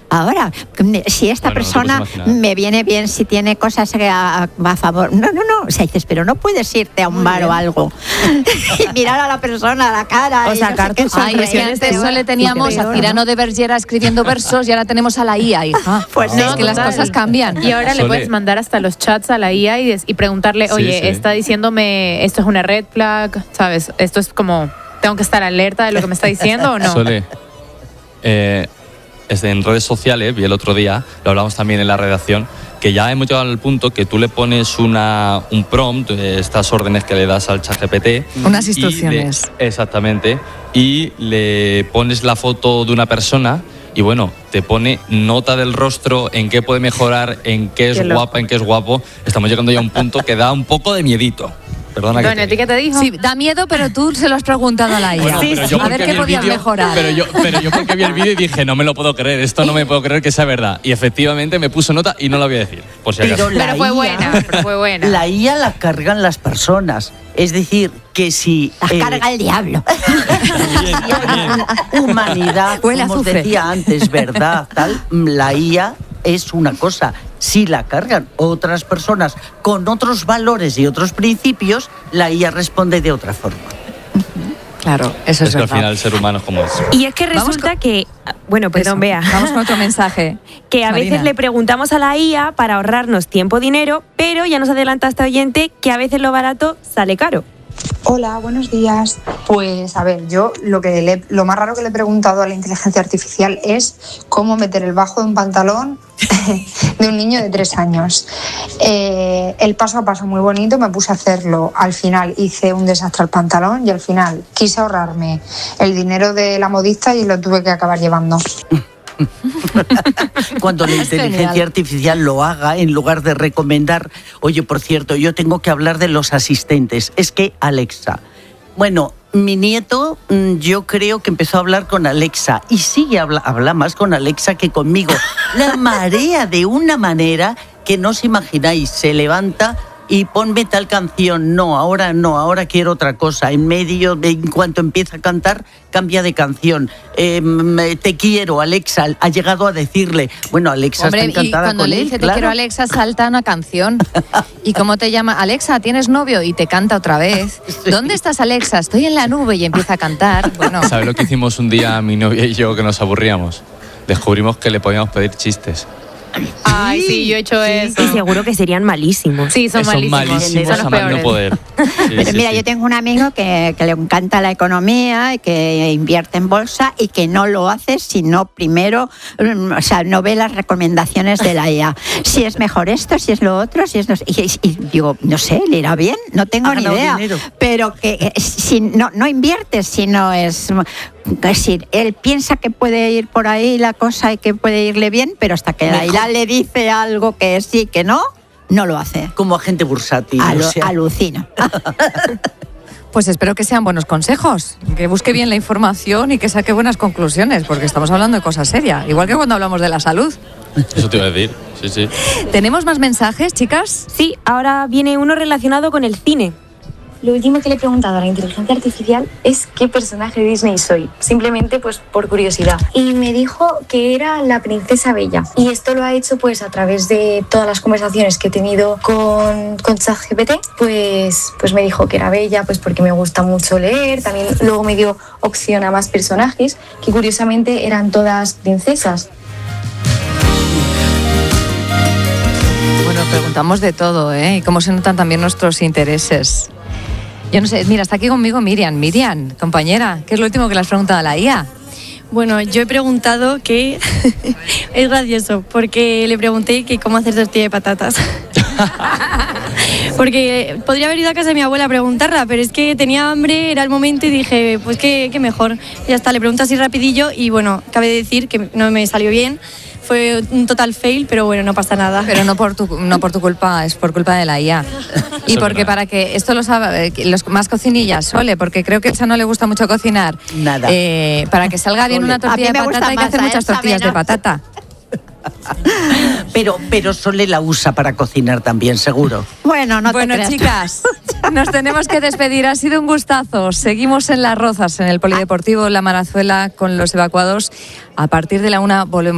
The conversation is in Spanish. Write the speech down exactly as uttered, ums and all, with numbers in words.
ahora, si esta bueno, persona no me viene bien, si tiene cosas a, a, a favor. No, no, no. O sea, dices, pero no puedes irte a un bar o algo y mirar a la persona a la cara. O y sacar no sé tus qué, Ay, es que antes solo teníamos a Cirano de Bergera escribiendo versos y ahora tenemos a la I A, hija. Pues no, no, es que las total. cosas cambian. Y ahora Sole. le puedes mandar hasta los chats a la I A y, des- y preguntarle, Sí, oye, sí. está diciéndome, esto es una red flag, ¿sabes? Esto es como, tengo que estar alerta de lo que me está diciendo o no. Sole, eh, es en redes sociales, vi el otro día, lo hablamos también en la redacción, que ya hemos llegado al punto que tú le pones una, un prompt, eh, estas órdenes que le das al ChatGPT. Unas y instrucciones. le- exactamente. Y le pones la foto de una persona y bueno, te pone nota del rostro, en qué puede mejorar, en qué es Qué loco. guapa, en qué es guapo. Estamos llegando ya a un punto que da un poco de miedito. Perdona que Bueno, ¿a te ti qué diga. te dijo? Sí, da miedo, pero tú se lo has preguntado a la I A. Bueno, Sí, pero sí. yo A ver porque qué vi el podías vídeo- mejorar. Pero yo, pero yo porque vi el vídeo y dije, no me lo puedo creer, esto no me puedo creer que sea verdad. Y efectivamente me puso nota y no la voy a decir, por si acaso. Pero la Pero fue I A buena, pero fue buena. La I A la cargan las personas. Es decir, que si Las eh, carga el diablo. si hay humanidad, Huele a como os azufre. decía antes, verdad, tal, la I A es una cosa. Si la cargan otras personas con otros valores y otros principios, la I A responde de otra forma. Claro, eso es, Es que al verdad. final el ser humano es como es. Y es que Vamos resulta que, bueno, perdón, Eso. Bea, Vamos con otro mensaje. que a Marina. veces le preguntamos a la I A para ahorrarnos tiempo, dinero, pero ya nos adelanta este oyente que a veces lo barato sale caro. Hola, buenos días. Pues a ver, yo lo que le- lo más raro que le he preguntado a la inteligencia artificial es cómo meter el bajo de un pantalón de un niño de tres años. Eh, el paso a paso muy bonito, me puse a hacerlo. Al final hice un desastre al pantalón y al final quise ahorrarme el dinero de la modista y lo tuve que acabar llevando. Cuando la Es inteligencia genial. artificial lo haga, en lugar de recomendar, oye, por cierto, yo tengo que hablar de los asistentes. Es que Alexa, bueno, mi nieto, mm, yo creo que empezó a hablar con Alexa y sigue habla, habla más con Alexa que conmigo. La marea de una manera que no os imagináis. Se levanta y ponme tal canción. No, ahora no, ahora quiero otra cosa. En medio, en cuanto empieza a cantar, cambia de canción. Eh, mm, te quiero, Alexa. Ha llegado a decirle. Bueno, Alexa Hombre, está y encantada cuando con le él, dice te claro. quiero Alexa, salta una canción. ¿Y cómo te llama? Alexa, ¿tienes novio? Y te canta otra vez. Sí. ¿Dónde estás, Alexa? Estoy en la nube y empieza a cantar. Bueno, ¿Sabes lo que hicimos un día mi novia y yo que nos aburríamos? Descubrimos que le podíamos pedir chistes. Ay, sí, yo he hecho eso. Y seguro que serían malísimos. Sí, son, Son malísimos. malísimos Son a los más no peores. poder. Sí, Pero sí, mira, sí. yo tengo un amigo que, que le encanta la economía y que invierte en bolsa y que no lo hace si no primero, mm, o sea, no ve las recomendaciones de la I A. Si es mejor esto, si es lo otro, si es... No, y, y- y digo, no sé, ¿le irá bien? No tengo Ha ni ganado idea. dinero. Pero que eh, si no, no inviertes si no es... Es decir, él piensa que puede ir por ahí la cosa y que puede irle bien, pero hasta que la I A le dice algo que sí, que no, no lo hace. Como agente bursátil. Alu- o sea. alucino. pues espero que sean buenos consejos, que busque bien la información y que saque buenas conclusiones, porque estamos hablando de cosas serias, igual que cuando hablamos de la salud. Eso te iba a decir. Sí, sí. ¿Tenemos más mensajes, chicas? Sí, ahora viene uno relacionado con el cine. Lo último que le he preguntado a la inteligencia artificial es qué personaje de Disney soy, simplemente pues por curiosidad. Y me dijo que era la princesa Bella. Y esto lo ha hecho pues a través de todas las conversaciones que he tenido con, con ChatGPT, pues, pues me dijo que era Bella pues porque me gusta mucho leer. También luego me dio opción a más personajes que curiosamente eran todas princesas. Bueno, preguntamos de todo, ¿eh? Y cómo se notan también nuestros intereses. Yo no sé, mira, está aquí conmigo Miriam. Miriam, compañera, ¿qué es lo último que le has preguntado a la I A? Bueno, yo he preguntado que es gracioso, porque le pregunté que cómo hacer tortilla de patatas. Porque podría haber ido a casa de mi abuela a preguntarla, pero es que tenía hambre, era el momento y dije, pues qué, qué mejor. Ya está, le pregunto así rapidillo y bueno, cabe decir que no me salió bien. Fue un total fail, pero bueno, no pasa nada. Pero no por tu, no por tu culpa, es por culpa de la I A. Y Eso porque es verdad. para que esto lo sabe, eh, los más cocinillas, Sole, porque creo que a Elsa no le gusta mucho cocinar. Nada. Eh, para que salga bien Sole. una tortilla A mí de me gusta patata hay que más, hacer a muchas Elsa tortillas de menos. patata. Pero, pero Sole la usa para cocinar también, seguro. Bueno, no Bueno, te creas. chicas, nos tenemos que despedir. Ha sido un gustazo. Seguimos en Las Rozas, en el Polideportivo La Marazuela, con los evacuados. A partir de la una volvemos.